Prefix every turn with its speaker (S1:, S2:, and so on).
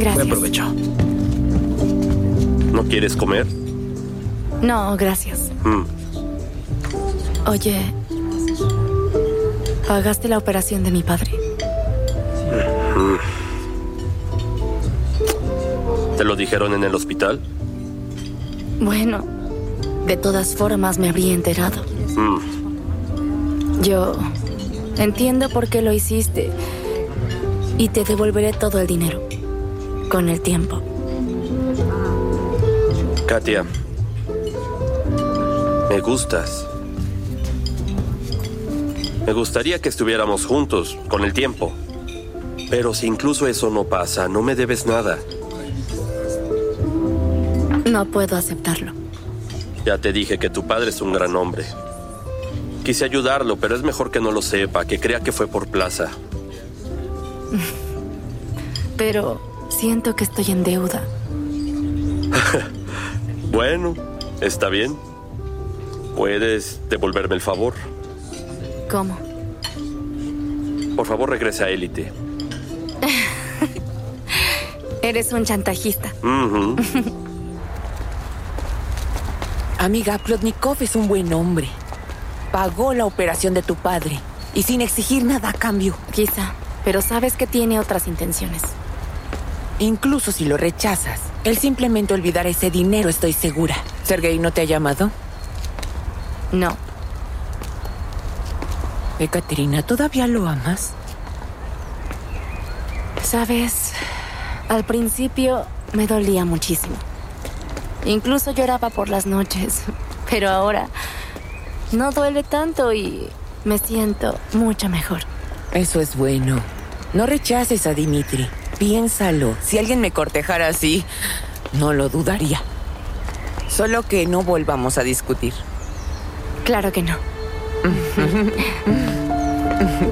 S1: Gracias.
S2: Buen provecho.
S3: ¿No quieres comer?
S1: No, gracias. Oye, ¿pagaste la operación de mi padre?
S3: ¿Te lo dijeron en el hospital?
S1: Bueno, de todas formas me habría enterado. Yo entiendo por qué lo hiciste y te devolveré todo el dinero con el tiempo.
S3: Katia, me gustas. Me gustaría que estuviéramos juntos con el tiempo. Pero si incluso eso no pasa, no me debes nada.
S1: No puedo aceptarlo.
S3: Ya te dije que tu padre es un gran hombre. Quise ayudarlo, pero es mejor que no lo sepa, que crea que fue por plaza.
S1: Pero siento que estoy en deuda.
S3: Bueno, está bien. ¿Puedes devolverme el favor?
S1: ¿Cómo?
S3: Por favor, regresa a Élite.
S1: Eres un chantajista.
S4: Amiga, Plotnikov es un buen hombre. Pagó la operación de tu padre y sin exigir nada a cambio.
S1: Quizá, pero sabes que tiene otras intenciones.
S4: Incluso si lo rechazas, él simplemente olvidará ese dinero, estoy segura. ¿Sergei no te ha llamado?
S1: No.
S4: Ekaterina, ¿todavía lo amas?
S1: Sabes, al principio me dolía muchísimo. Incluso lloraba por las noches. Pero ahora no duele tanto y me siento mucho mejor.
S4: Eso es bueno. No rechaces a Dimitri. Piénsalo. Si alguien me cortejara así, no lo dudaría. Solo que no volvamos a discutir.
S1: Claro que no.